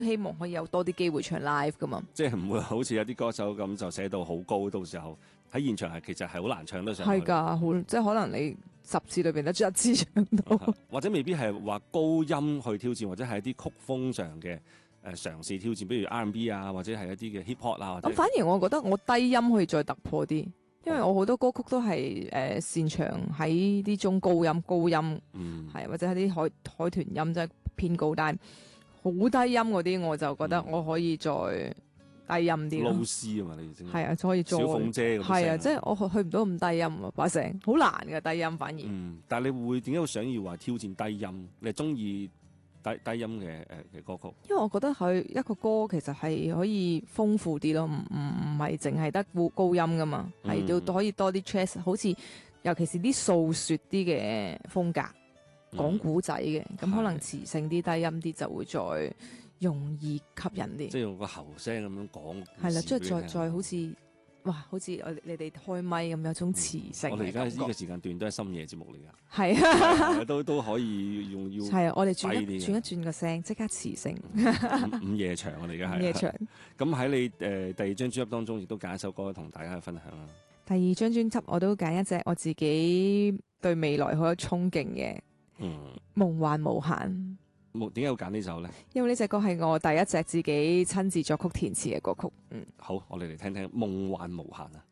希望可以有多啲機會唱 live 噶嘛。 即係唔會好似有啲歌手咁就寫到好高，到時候喺現場其實係好難唱得上去。 係㗎，即係可能你10次裏邊得1次唱到， 或者未必係話高音去挑戰，或者係一啲曲風上嘅嘗試挑戰，比如 R&B 啊，或者係一啲嘅 hip hop 啊。 咁反而我覺得我低音可以再突破啲，因為我好多歌曲都係擅長喺啲中高音，係或者係啲海豚音，即係偏高，但係好低音嗰啲我就覺得我可以再低音啲咯。 撈絲啊嘛，你係啊，可以再小鳳姐咁。 係啊，即係我去唔到咁低音啊，把聲好難嘅低音反而。 但係你會點解會想要話挑戰低音？你係中意低音嘅歌曲？ 因為我覺得佢一個歌其實係可以豐富啲咯，唔係淨係得高音噶嘛，係要可以多啲 jazz，好似尤其是啲訴說啲嘅風格。講古仔嘅，咁可能磁性啲、低音啲就會再容易吸引啲。 即係用個喉聲咁樣講。 係啦，即係再好似，哇！好似你哋開咪咁有種磁性。 我哋而家呢個時間段都係深夜節目嚟㗎。 係啊， 都可以用要。 係啊，我哋轉一轉個聲，即刻磁性。 午夜場我哋而家係。 午夜場。咁喺你第二張專輯當中，亦都揀一首歌同大家去分享啦。 第二張專輯我都揀一隻我自己對未來好有憧憬嘅。夢幻無限。 點解要揀呢首呢？ 因為呢隻歌係我第一隻自己親自作曲填詞嘅歌曲。 好，我哋嚟聽聽夢幻無限啊！